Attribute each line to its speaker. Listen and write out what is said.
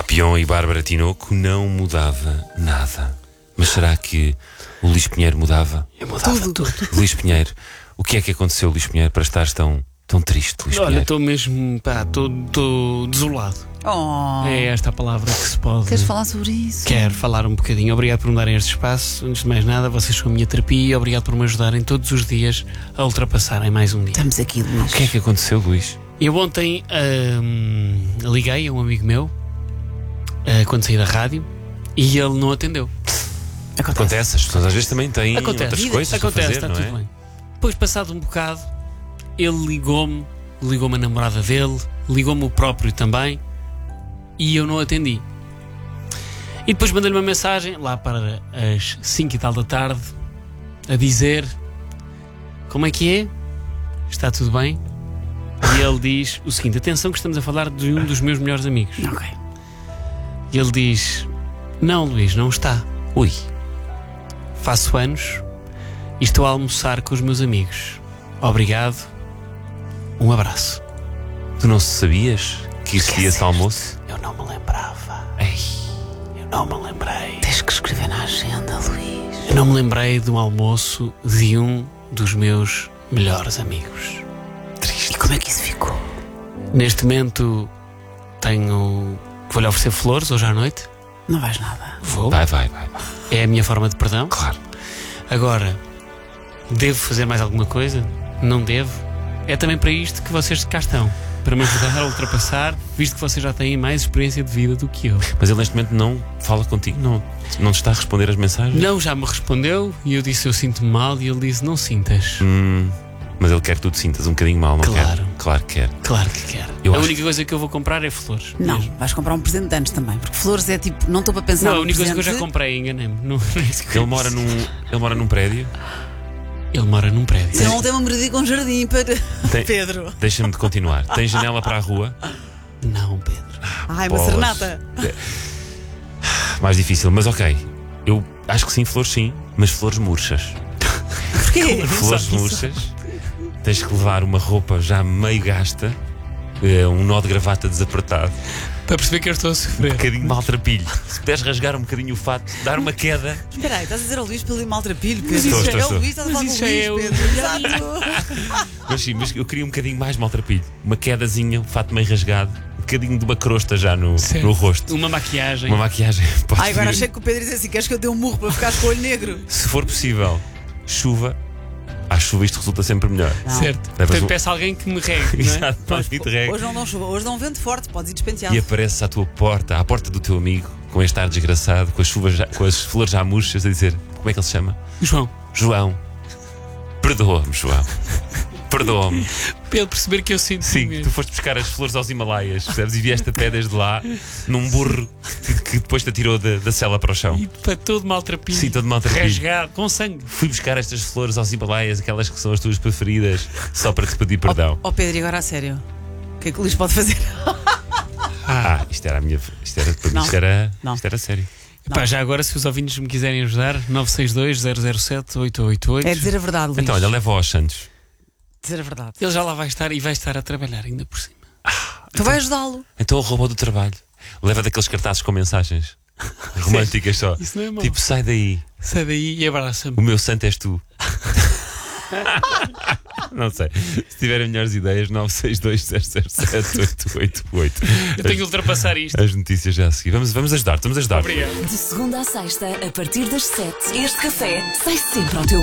Speaker 1: Papillon e Bárbara Tinoco não mudava nada. Mas será que o Luís Pinheiro mudava?
Speaker 2: Eu mudava tudo.
Speaker 1: Luís Pinheiro, o que é que aconteceu, Luís Pinheiro, para estares tão triste, Luís Pinheiro?
Speaker 2: Olha, estou mesmo, estou desolado.
Speaker 3: Oh.
Speaker 2: É esta a palavra que se pode.
Speaker 3: Queres falar sobre isso?
Speaker 2: Quero falar um bocadinho. Obrigado por me darem este espaço. Antes de mais nada, vocês são a minha terapia. Obrigado por me ajudarem todos os dias a ultrapassarem mais um dia.
Speaker 3: Estamos aqui, Luís.
Speaker 1: O que é que aconteceu, Luís?
Speaker 2: Eu ontem liguei a um amigo meu quando saí da rádio e ele não atendeu.
Speaker 1: Acontece, as pessoas às vezes também têm outras coisas para fazer,
Speaker 2: está
Speaker 1: não
Speaker 2: tudo
Speaker 1: é?
Speaker 2: bem. Depois, passado um bocado, ele ligou-me a namorada dele, ligou-me o próprio também e eu não atendi. E depois mandei-lhe uma mensagem lá para as 5 e tal da tarde a dizer: como é que é? Está tudo bem? E ele diz o seguinte: atenção que estamos a falar de um dos meus melhores amigos.
Speaker 3: Ok.
Speaker 2: E ele diz: não, Luís, não está.
Speaker 1: Ui.
Speaker 2: Faço anos e estou a almoçar com os meus amigos. Obrigado. Um abraço.
Speaker 1: Tu não sabias que existia esse almoço?
Speaker 2: Eu não me lembrava.
Speaker 1: Ei.
Speaker 2: Eu não me lembrei.
Speaker 3: Tens que escrever na agenda, Luís.
Speaker 2: Eu não me lembrei de um almoço de um dos meus melhores amigos.
Speaker 3: E como é que isso ficou?
Speaker 2: Neste momento vou-lhe oferecer flores hoje à noite.
Speaker 3: Não vais nada.
Speaker 2: Vou.
Speaker 1: Vai.
Speaker 2: É a minha forma de perdão.
Speaker 1: Claro.
Speaker 2: Agora, devo fazer mais alguma coisa? Não devo. É também para isto que vocês cá estão. Para me ajudar a ultrapassar, visto que vocês já têm mais experiência de vida do que eu.
Speaker 1: Mas ele neste momento não fala contigo? Não te está a responder as mensagens?
Speaker 2: Não, já me respondeu e eu disse: eu sinto-me mal, e ele disse: não sintas.
Speaker 1: Mas ele quer que tu te sintas um bocadinho mal, não
Speaker 2: Claro.
Speaker 1: quer? Claro que quer.
Speaker 2: Claro que quer.
Speaker 1: Eu
Speaker 2: A
Speaker 1: acho
Speaker 2: única coisa que eu vou comprar é flores.
Speaker 3: Não,
Speaker 2: mesmo.
Speaker 3: vais comprar um presente de anos também. Porque flores é tipo, não estou para pensar
Speaker 2: Não, a
Speaker 3: no
Speaker 2: única coisa que eu já
Speaker 3: presente.
Speaker 2: comprei, enganei-me. Não é isso que eu
Speaker 1: Ele mora num prédio.
Speaker 2: Ele mora num prédio.
Speaker 3: Se não tem uma moradia com jardim para
Speaker 1: Tem-
Speaker 3: Pedro.
Speaker 1: Deixa-me de continuar. Tem janela para a rua?
Speaker 2: Não, Pedro.
Speaker 3: Ai, uma
Speaker 1: Bolas.
Speaker 3: serenata.
Speaker 1: Mais difícil, mas ok. Eu acho que sim, flores sim, mas flores murchas.
Speaker 3: Porquê?
Speaker 1: Flores murchas. Tens que levar uma roupa já meio gasta, um nó de gravata desapertado,
Speaker 2: Para perceber que eu estou a
Speaker 1: um
Speaker 2: sofrer.
Speaker 1: bocadinho maltrapilho. Se puderes rasgar um bocadinho o fato, dar uma queda.
Speaker 3: Espera aí, estás a dizer ao Luís para ele ir maltrapilho, Pedro?
Speaker 1: Estou.
Speaker 3: É o Luís, estás a falar com
Speaker 2: Mas
Speaker 3: o
Speaker 2: isso é
Speaker 3: Luís,
Speaker 2: eu.
Speaker 3: Pedro. Exato.
Speaker 1: Mas eu queria um bocadinho mais maltrapilho. Uma quedazinha, um fato meio rasgado, um bocadinho de uma crosta já no rosto.
Speaker 2: Uma maquiagem.
Speaker 1: Uma maquiagem. Pode
Speaker 3: Ai, agora
Speaker 1: vir.
Speaker 3: achei que o Pedro disse assim: queres que eu dê um murro para ficar com o olho negro?
Speaker 1: Se for possível, chuva. À chuva isto resulta sempre melhor.
Speaker 3: Não.
Speaker 2: Certo.
Speaker 1: Levas
Speaker 2: Portanto,
Speaker 1: um-
Speaker 2: peço a alguém que me regue, não é?
Speaker 1: Exato, pode vir de rega.
Speaker 3: Hoje não dão chuva, hoje dão vento forte, podes ir despenteado.
Speaker 1: E apareces à tua porta, à porta do teu amigo, com este ar desgraçado, com as flores já murchas, a dizer: como é que ele se chama?
Speaker 2: João,
Speaker 1: João. Perdoa-me, João. Perdoa-me.
Speaker 2: para ele perceber que eu sinto
Speaker 1: Sim,
Speaker 2: mesmo.
Speaker 1: tu foste buscar as flores aos Himalaias, percebes? E vieste a pé desde lá, num burro que depois te atirou da cela para o chão.
Speaker 2: E para todo maltrapilho.
Speaker 1: Sim, todo maltrapilho.
Speaker 2: Rasgado, com sangue.
Speaker 1: Fui buscar estas flores aos Himalaias, aquelas que são as tuas preferidas, só para te pedir perdão.
Speaker 3: Ó Pedro, e agora a sério? O que é que o Luís pode fazer?
Speaker 1: Isto era a minha. Isto era
Speaker 3: Não.
Speaker 1: sério.
Speaker 2: Pá, já agora, se os ouvintes me quiserem ajudar, 962-007-888.
Speaker 3: É dizer a verdade, Luís.
Speaker 1: Então, olha, leva aos Santos.
Speaker 3: Dizer a verdade.
Speaker 2: Ele já lá vai estar e vai estar a trabalhar ainda por cima.
Speaker 3: Tu vais ajudá-lo.
Speaker 1: Então, o robô do trabalho. Leva daqueles cartazes com mensagens românticas só.
Speaker 2: Isso não é mau.
Speaker 1: Tipo, sai daí,
Speaker 2: Sai daí e abraça-me.
Speaker 1: o meu santo és tu. Não sei. Se tiverem melhores ideias, 962-007-888.
Speaker 2: Eu tenho que ultrapassar isto.
Speaker 1: As notícias já a seguir. Vamos ajudar-te, vamos ajudar.
Speaker 2: Obrigado.
Speaker 4: De segunda à sexta, a partir das 7, este café sai sempre ao teu